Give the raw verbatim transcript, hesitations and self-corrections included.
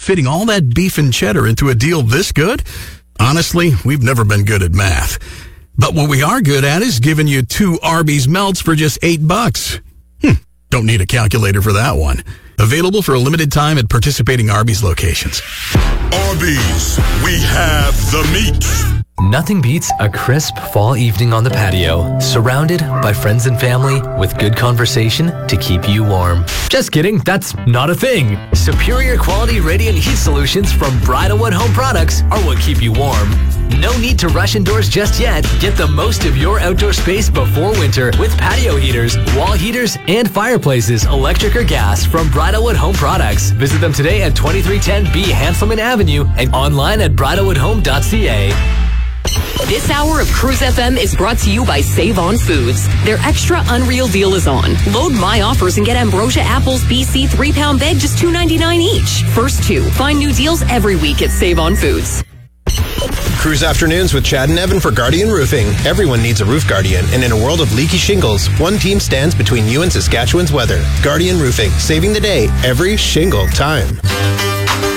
fitting all that beef and cheddar into a deal this good? Honestly, we've never been good at math. But what we are good at is giving you two Arby's melts for just eight bucks. Hmm, don't need a calculator for that one. Available for a limited time at participating Arby's locations. Arby's, we have the meat. Nothing beats a crisp fall evening on the patio, surrounded by friends and family with good conversation to keep you warm. Just kidding, that's not a thing. Superior quality radiant heat solutions from Bridalwood Home Products are what keep you warm. No need to rush indoors just yet. Get the most of your outdoor space before winter with patio heaters, wall heaters, and fireplaces, electric or gas, from Bridalwood Home Products. Visit them today at twenty-three ten B Hanselman Avenue and online at bridalwood home dot c a. This hour of Cruise F M is brought to you by Save On Foods. Their extra unreal deal is on. Load my offers and get Ambrosia Apples B C three pound bag just two ninety-nine each. First two. Find new deals every week at Save On Foods. Cruise Afternoons with Chad and Evan for Guardian Roofing. Everyone needs a roof guardian, and in a world of leaky shingles, one team stands between you and Saskatchewan's weather. Guardian Roofing, saving the day every shingle time.